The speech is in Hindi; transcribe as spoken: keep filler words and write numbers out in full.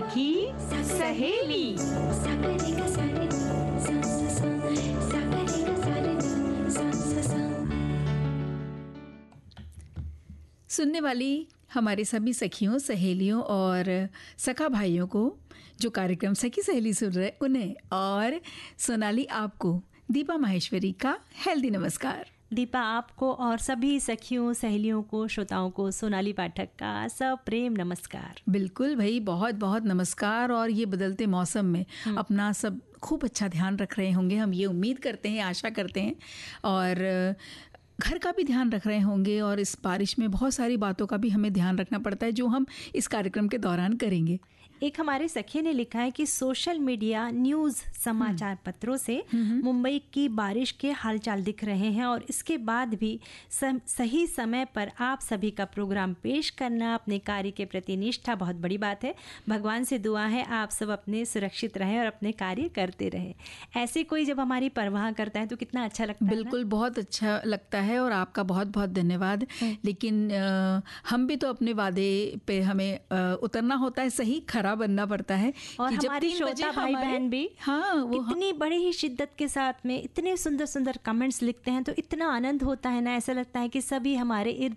सखी सहेली। सुनने वाली हमारे सभी सखियों, सहेलियों और सखा भाइयों को जो कार्यक्रम सखी सहेली सुन रहे उन्हें, और सोनाली आपको दीपा माहेश्वरी का हेल्दी नमस्कार। दीपा आपको और सभी सखियों, सहेलियों को, श्रोताओं को सोनाली पाठक का सप्रेम नमस्कार। बिल्कुल भाई, बहुत बहुत नमस्कार। और ये बदलते मौसम में अपना सब खूब अच्छा ध्यान रख रहे होंगे, हम ये उम्मीद करते हैं, आशा करते हैं, और घर का भी ध्यान रख रहे होंगे। और इस बारिश में बहुत सारी बातों का भी हमें ध्यान रखना पड़ता है जो हम इस कार्यक्रम के दौरान करेंगे। एक हमारे सखी ने लिखा है कि सोशल मीडिया, न्यूज़, समाचार पत्रों से मुंबई की बारिश के हालचाल दिख रहे हैं और इसके बाद भी सही समय पर आप सभी का प्रोग्राम पेश करना, अपने कार्य के प्रति निष्ठा बहुत बड़ी बात है। भगवान से दुआ है आप सब अपने सुरक्षित रहें और अपने कार्य करते रहें। ऐसे कोई जब हमारी परवाह करता है तो कितना अच्छा लगता है। बिल्कुल, बहुत अच्छा लगता है और आपका बहुत बहुत धन्यवाद। लेकिन आ, हम भी तो अपने वादे पे हमें आ, उतरना होता है, सही खरा बनना पड़ता है। और हमारे श्रोता भाई बहन भी हाँ वो इतनी बड़ी ही शिद्दत के साथ में इतने सुंदर सुंदर कमेंट्स लिखते हैं तो इतना आनंद होता है ना, ऐसा लगता है कि सभी हमारे इर्द